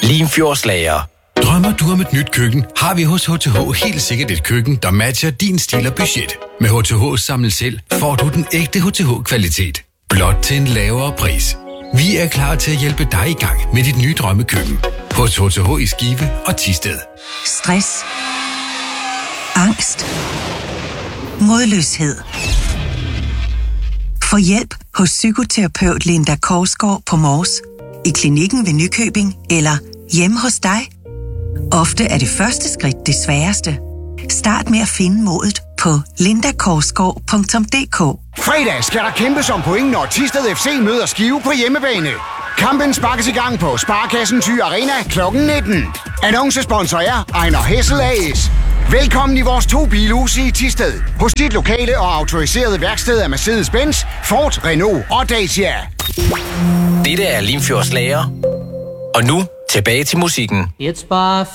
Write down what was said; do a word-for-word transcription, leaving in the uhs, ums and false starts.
Limfjordslager. Drømmer du om et nyt køkken, har vi hos H T H helt sikkert et køkken, der matcher din stil og budget. Med H T H Samle Selv får du den ægte H T H-kvalitet. Blot til en lavere pris. Vi er klar til at hjælpe dig i gang med dit nye drømmekøkken. Hos H T H i Skive og Thisted. Stress. Angst. Modløshed. Få hjælp hos psykoterapeut Linda Korsgaard på Mors, i klinikken ved Nykøbing eller hjemme hos dig. Ofte er det første skridt det sværeste. Start med at finde modet på linda korsgaard punktum d k. Fredag skal der kæmpes om point, når Thisted F C møder Skive på hjemmebane. Kampen sparkes i gang på Sparkassen Thy Arena klokken nitten. Annoncesponsor er Ejner Hessel A S. Velkommen i vores to bilhuse i Thisted. Hos dit lokale og autoriserede værksted af Mercedes-Benz, Ford, Renault og Dacia. Dette er Limfjordslager. Og nu tilbage til musikken. It's bare